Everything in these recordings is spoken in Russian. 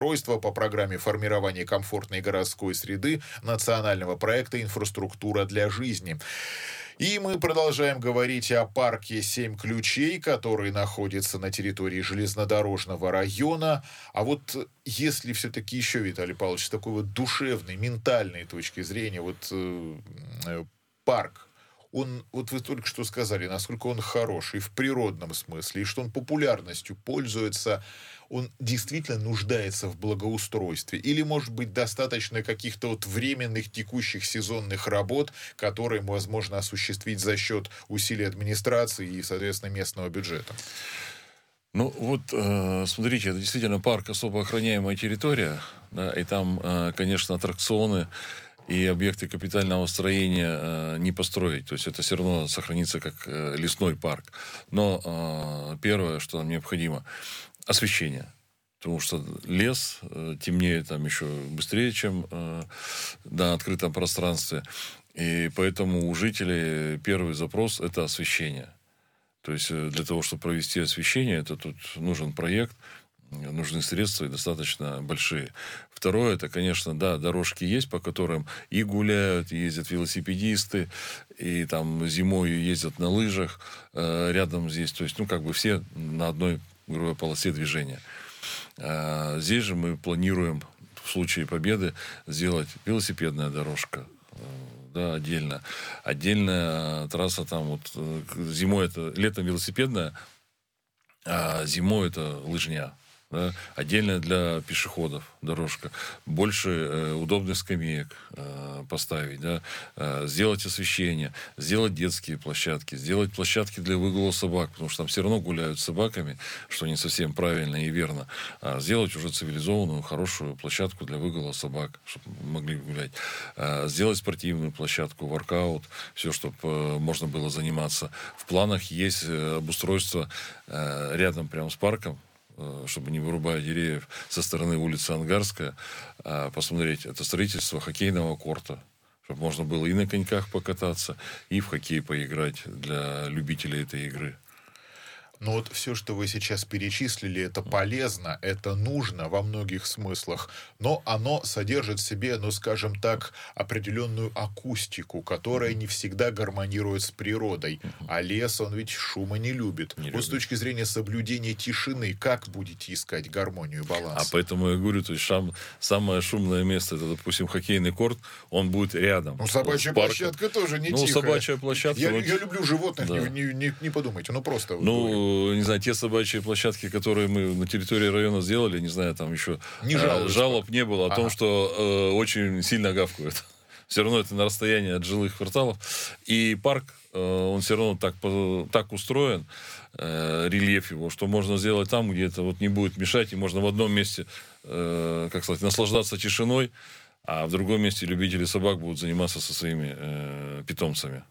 по программе формирования комфортной городской среды национального проекта «Инфраструктура для жизни». И мы продолжаем говорить о парке «Семь ключей», который находится на территории железнодорожного района. А вот если все-таки еще, Виталий Павлович, с такой вот душевной, ментальной точки зрения, парк, вот вы только что сказали, насколько он хорош и в природном смысле, и что он популярностью пользуется, он действительно нуждается в благоустройстве? Или, может быть, достаточно каких-то вот временных текущих сезонных работ, которые возможно осуществить за счет усилий администрации и, соответственно, местного бюджета? Смотрите, это действительно парк особо охраняемая территория, да, и там, конечно, аттракционы и объекты капитального строения не построить. То есть это все равно сохранится как лесной парк. Но первое, что нам необходимо, освещение. Потому что лес темнеет там еще быстрее, чем на открытом пространстве. И поэтому у жителей первый запрос – это освещение. То есть для того, чтобы провести освещение, это тут нужен проект, нужны средства и достаточно большие. Второе, это, конечно, да, дорожки есть, по которым и гуляют, и ездят велосипедисты, и там зимой ездят на лыжах рядом здесь. То есть, все на одной, грубо говоря, полосе движения. Здесь же мы планируем в случае победы сделать велосипедная дорожка, да, отдельно. Отдельная трасса там зимой летом велосипедная, а зимой это лыжня. Да, отдельная для пешеходов дорожка, больше удобных скамеек поставить, да, сделать освещение, сделать детские площадки, сделать площадки для выгула собак, потому что там все равно гуляют с собаками, что не совсем правильно и верно, сделать уже цивилизованную, хорошую площадку для выгула собак, чтобы могли гулять, сделать спортивную площадку, воркаут, все, чтобы можно было заниматься. В планах есть обустройство рядом прямо с парком, чтобы не вырубая деревьев, со стороны улицы Ангарская, посмотреть, это строительство хоккейного корта, чтобы можно было и на коньках покататься, и в хоккей поиграть для любителей этой игры. Но вот все, что вы сейчас перечислили, это полезно, это нужно во многих смыслах, но оно содержит в себе, скажем так, определенную акустику, которая не всегда гармонирует с природой. А лес, он ведь шума не любит. С точки зрения соблюдения тишины, как будете искать гармонию, баланс? А поэтому я говорю, то есть самое шумное место, это, допустим, хоккейный корт, он будет рядом. Собачья площадка тоже не тихая. Собачья площадка... Я люблю животных, да. не подумайте, просто... не знаю, те собачьи площадки, которые мы на территории района сделали, не знаю, там еще жалоб не было о том, что очень сильно гавкают. Все равно это на расстоянии от жилых кварталов. И парк, он все равно так устроен, рельеф его, что можно сделать там, где это не будет мешать, и можно в одном месте, наслаждаться тишиной, а в другом месте любители собак будут заниматься со своими питомцами.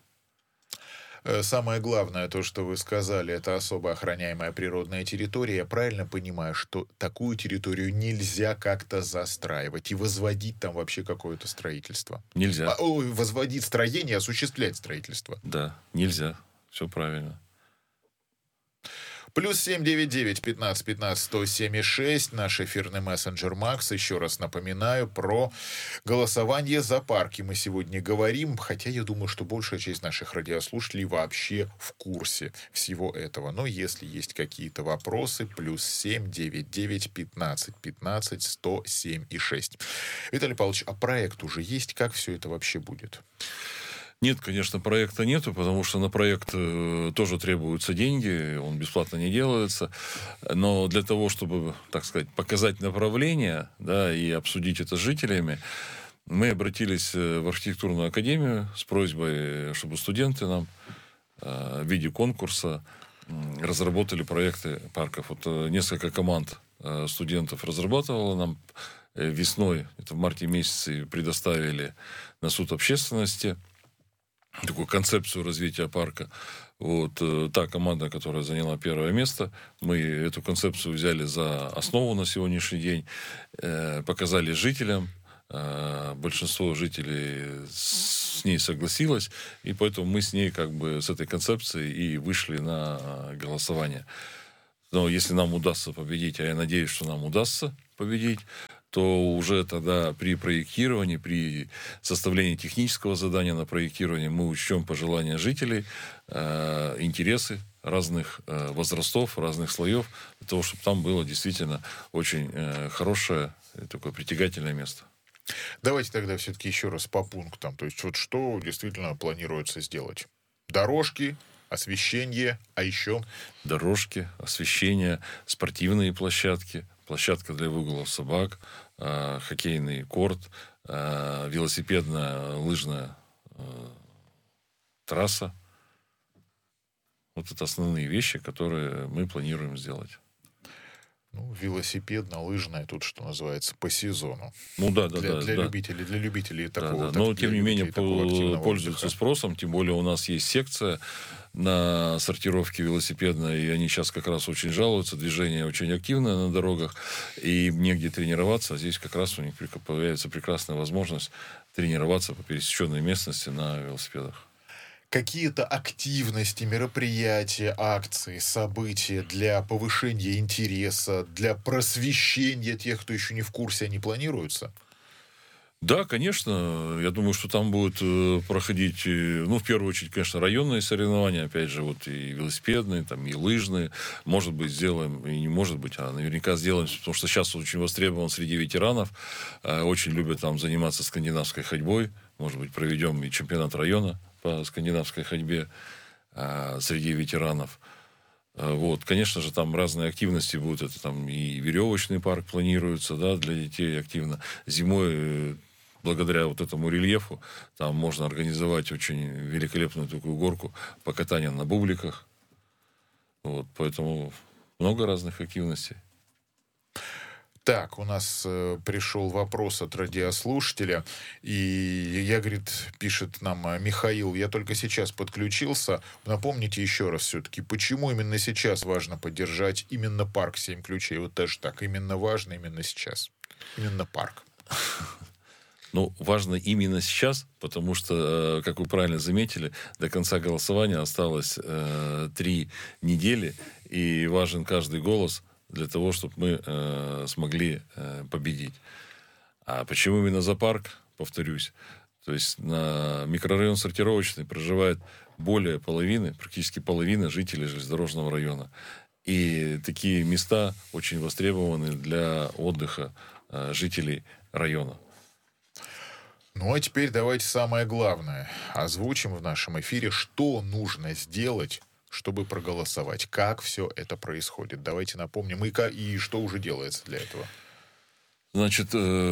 Самое главное, то, что вы сказали, это особо охраняемая природная территория. Я правильно понимаю, что такую территорию нельзя как-то застраивать и возводить там вообще какое-то строительство? Нельзя. Возводить строение, осуществлять строительство? Да, нельзя. Все правильно. +7 99 15 15 107 6. Наш эфирный мессенджер Макс. Еще раз напоминаю про голосование за парки. Мы сегодня говорим, хотя я думаю, что большая часть наших радиослушателей вообще в курсе всего этого. Но если есть какие-то вопросы, +7 99 15 15 107 6. Виталий Павлович, а проект уже есть? Как все это вообще будет? Нет, конечно, проекта нету, потому что на проект тоже требуются деньги, он бесплатно не делается. Но для того, чтобы, так сказать, показать направление, да, и обсудить это с жителями, мы обратились в архитектурную академию с просьбой, чтобы студенты нам в виде конкурса разработали проекты парков. Несколько команд студентов разрабатывало нам весной, это в марте месяце, предоставили на суд общественности такую концепцию развития парка. Та команда, которая заняла первое место, мы эту концепцию взяли за основу на сегодняшний день, показали жителям, большинство жителей с ней согласилось, и поэтому мы с ней с этой концепцией и вышли на голосование. Но если нам удастся победить, а я надеюсь, что нам удастся победить, то уже тогда при проектировании, при составлении технического задания на проектирование мы учтем пожелания жителей, интересы разных возрастов, разных слоев, для того, чтобы там было действительно очень хорошее, такое притягательное место. Давайте тогда все-таки еще раз по пунктам. То есть вот что действительно планируется сделать? Дорожки, освещение, а еще? Дорожки, освещение, спортивные площадки, площадка для выгула собак, хоккейный корт, велосипедная, лыжная трасса. Вот это основные вещи, которые мы планируем сделать. Ну, велосипедно-лыжная, тут, что называется, по сезону. Ну да, для любителей такого. Да. Но, тем не менее, пользуются спросом. Тем более, у нас есть секция на сортировке велосипедной, и они сейчас как раз очень жалуются. Движение очень активное на дорогах, и им негде тренироваться. А здесь как раз у них появляется прекрасная возможность тренироваться по пересеченной местности на велосипедах. Какие-то активности, мероприятия, акции, события для повышения интереса, для просвещения тех, кто еще не в курсе, они планируются? Да, конечно. Я думаю, что там будут проходить, ну, в первую очередь, конечно, районные соревнования, опять же, вот и велосипедные, там, и лыжные. Может быть, сделаем, и не может быть, а наверняка сделаем, потому что сейчас очень востребован среди ветеранов. Очень любят там заниматься скандинавской ходьбой. Может быть, проведем и чемпионат района по скандинавской ходьбе среди ветеранов. Вот, конечно же, там разные активности будут. Это там и веревочный парк планируется, да, для детей активно. Зимой, благодаря вот этому рельефу, там можно организовать очень великолепную такую горку по катанию на бубликах. Вот, поэтому много разных активностей. Так, у нас пришел вопрос от радиослушателя, и я, говорит, пишет нам Михаил, я только сейчас подключился. Напомните еще раз все-таки, почему именно сейчас важно поддержать именно парк «Семь ключей»? Вот даже так, именно важно именно сейчас. Именно парк. Ну, важно именно сейчас, потому что, как вы правильно заметили, до конца голосования осталось 3 недели, и важен каждый голос для того, чтобы мы смогли победить. А почему именно за парк, повторюсь? То есть на микрорайон Сортировочный проживает более половины, практически половина жителей железнодорожного района. И такие места очень востребованы для отдыха жителей района. Ну, а теперь давайте самое главное. Озвучим в нашем эфире, что нужно сделать, чтобы проголосовать. Как все это происходит. Давайте напомним, и что уже делается для этого. Значит,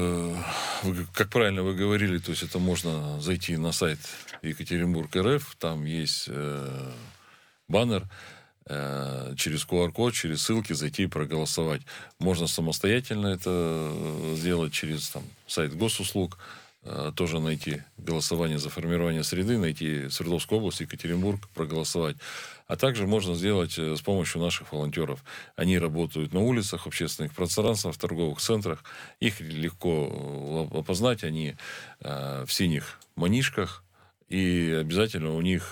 как правильно вы говорили, то есть это можно зайти на сайт Екатеринбург.РФ, там есть баннер, через QR-код, через ссылки зайти и проголосовать. Можно самостоятельно это сделать через сайт госуслуг, тоже найти голосование за формирование среды, найти Свердловскую область, Екатеринбург, проголосовать. А также можно сделать с помощью наших волонтеров. Они работают на улицах, общественных пространствах, в торговых центрах. Их легко опознать. Они в синих манишках. И обязательно у них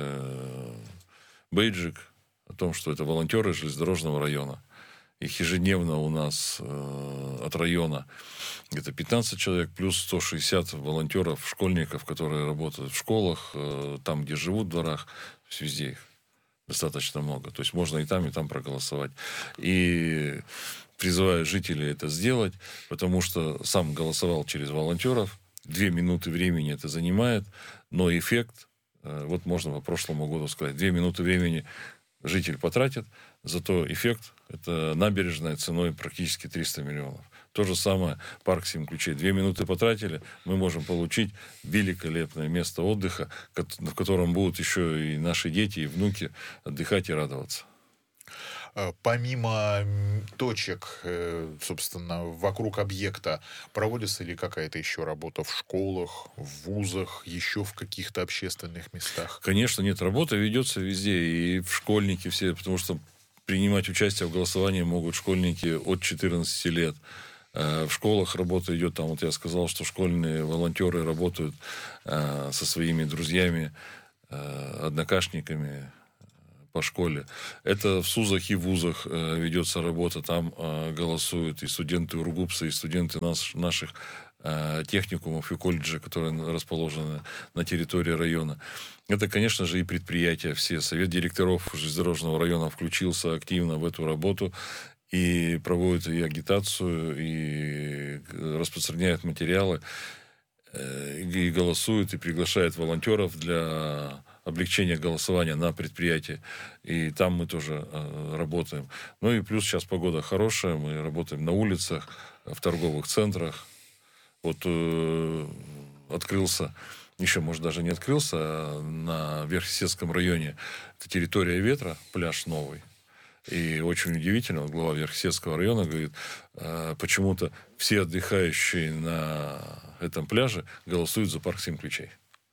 бейджик о том, что это волонтеры железнодорожного района. Их ежедневно у нас от района где-то 15 человек, плюс 160 волонтеров, школьников, которые работают в школах, там, где живут в дворах, везде их достаточно много. То есть можно и там проголосовать. И призываю жителей это сделать, потому что сам голосовал через волонтеров. 2 минуты времени это занимает, но эффект, вот можно по прошлому году сказать, 2 минуты времени житель потратит, зато эффект — это набережная ценой практически 300 миллионов. То же самое парк «Семь ключей». 2 минуты потратили, мы можем получить великолепное место отдыха, в котором будут еще и наши дети, и внуки отдыхать и радоваться. Помимо точек, собственно, вокруг объекта, проводится ли какая-то еще работа в школах, в вузах, еще в каких-то общественных местах? Конечно, нет, работа ведется везде, и в школьники все, потому что принимать участие в голосовании могут школьники от 14 лет. В школах работа идет, там вот я сказал, что школьные волонтеры работают со своими друзьями, однокашниками, по школе. Это в СУЗах и вузах ведется работа. Там голосуют и студенты УрГУПСа, и студенты наших техникумов и колледжей, которые расположены на территории района. Это, конечно же, и предприятия все. Совет директоров железнодорожного района включился активно в эту работу и проводит и агитацию, и распространяет материалы, и голосует, и приглашает волонтеров для облегчения голосования на предприятии. И там мы тоже работаем. Ну и плюс сейчас погода хорошая, мы работаем на улицах, в торговых центрах. Вот открылся, еще, может, даже не открылся, на Верхесецком районе, это территория ветра, пляж новый. И очень удивительно, глава Верхесецкого района говорит, почему-то все отдыхающие на этом пляже голосуют за парк 7 ключей.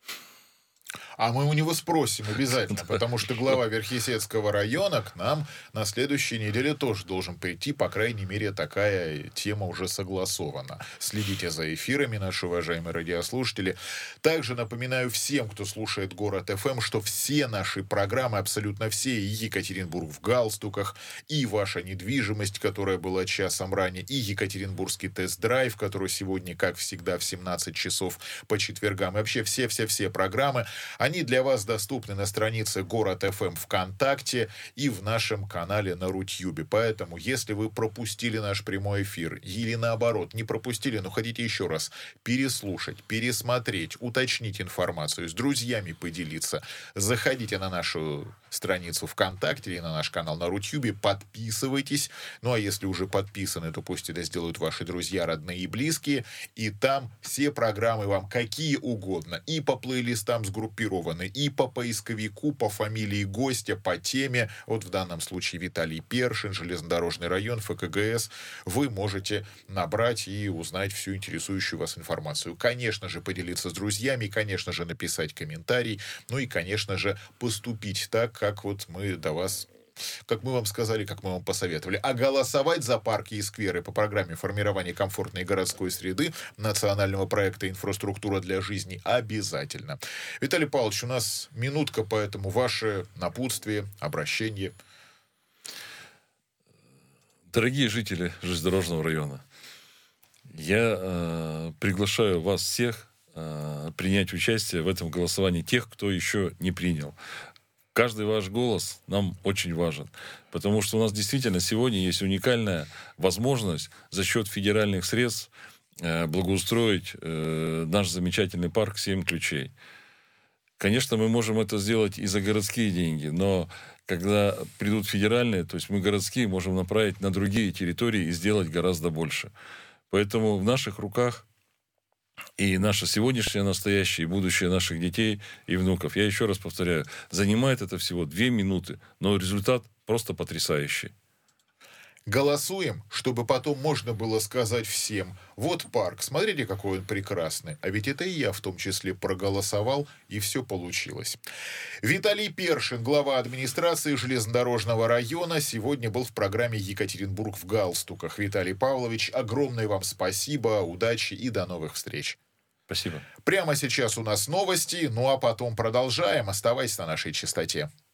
А мы у него спросим обязательно, потому что глава Верхесецкого района к нам на следующей неделе тоже должен прийти. По крайней мере, такая тема уже согласована. Следите за эфирами, наши уважаемые радиослушатели. Также напоминаю всем, кто слушает Город ФМ, что все наши программы, абсолютно все, и Екатеринбург в галстуках, и ваша недвижимость, которая была часом ранее, и Екатеринбургский тест-драйв, который сегодня, как всегда, в 17 часов по четвергам. И вообще все программы, они для вас доступны на странице Город ФМ ВКонтакте и в нашем канале на Рутьюбе. Поэтому, если вы пропустили наш прямой эфир или наоборот, не пропустили, но хотите еще раз переслушать, пересмотреть, уточнить информацию, с друзьями поделиться, заходите на нашу страницу ВКонтакте или на наш канал на Рутьюбе, подписывайтесь. Ну, а если уже подписаны, то пусть это сделают ваши друзья, родные и близкие. И там все программы вам какие угодно. И по плейлистам сгруппированы, и по поисковику, по фамилии гостя, по теме. Вот в данном случае Виталий Першин, железнодорожный район, ФКГС. Вы можете набрать и узнать всю интересующую вас информацию. Конечно же, поделиться с друзьями, конечно же, написать комментарий. Ну и, конечно же, поступить так, как вот мы до вас, как мы вам сказали, как мы вам посоветовали. А голосовать за парки и скверы по программе формирования комфортной городской среды национального проекта «Инфраструктура для жизни» обязательно. Виталий Павлович, у нас минутка, поэтому ваше напутствие, обращение. Дорогие жители железнодорожного района, я приглашаю вас всех принять участие в этом голосовании, тех, кто еще не принял. Каждый ваш голос нам очень важен, потому что у нас действительно сегодня есть уникальная возможность за счет федеральных средств благоустроить наш замечательный парк 7 ключей. Конечно, мы можем это сделать и за городские деньги, но когда придут федеральные, то есть мы городские можем направить на другие территории и сделать гораздо больше. Поэтому в наших руках и наше сегодняшнее, настоящее, и будущее наших детей и внуков. Я еще раз повторяю, занимает это всего 2 минуты, но результат просто потрясающий. Голосуем, чтобы потом можно было сказать всем: вот парк, смотрите, какой он прекрасный. А ведь это и я в том числе проголосовал, и все получилось. Виталий Першин, глава администрации железнодорожного района, сегодня был в программе «Екатеринбург в галстуках». Виталий Павлович, огромное вам спасибо, удачи и до новых встреч. Спасибо. Прямо сейчас у нас новости, ну а потом продолжаем. Оставайся на нашей частоте.